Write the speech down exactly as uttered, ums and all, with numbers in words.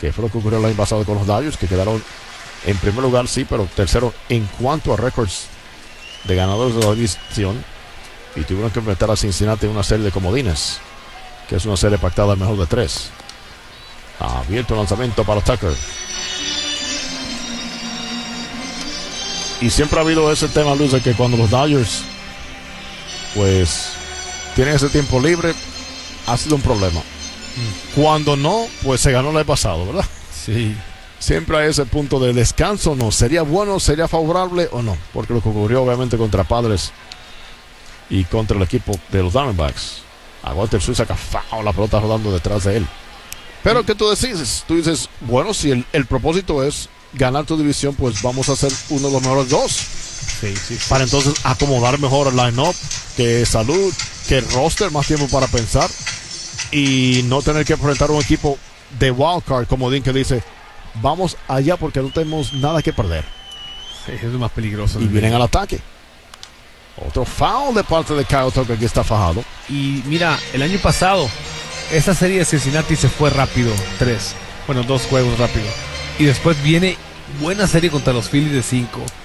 que fue lo que ocurrió el año pasado con los Dodgers, que quedaron en primer lugar, sí, pero tercero en cuanto a récords de ganadores de la división, y tuvieron que enfrentar a Cincinnati en una serie de comodines, que es una serie pactada al mejor de tres. Abierto el lanzamiento para Tucker. Y siempre ha habido ese tema, Luis, de que cuando los Dodgers pues tienen ese tiempo libre, ha sido un problema. Mm. Cuando no, pues se ganó el año pasado, ¿verdad? Sí. Siempre hay ese punto de descanso, ¿no? ¿Sería bueno, sería favorable o no? Porque lo que ocurrió obviamente contra Padres y contra el equipo de los Diamondbacks. A Walter Suiza cafao, la pelota rodando detrás de él. Pero ¿qué tú decides? Tú dices, bueno, si el, el propósito es ganar tu división, pues vamos a ser uno de los mejores dos. Sí, sí, sí. Para entonces acomodar mejor el line-up, que salud, que roster, más tiempo para pensar y no tener que enfrentar un equipo de wildcard, como Dean, que dice, vamos allá porque no tenemos nada que perder. Sí, es lo más peligroso. Y vienen al ataque. Otro foul de parte de Kyle Tucker, que está fajado. Y mira, el año pasado, esa serie de Cincinnati se fue rápido, tres. Bueno, dos juegos rápido. Y después viene buena serie contra los Phillies de cinco.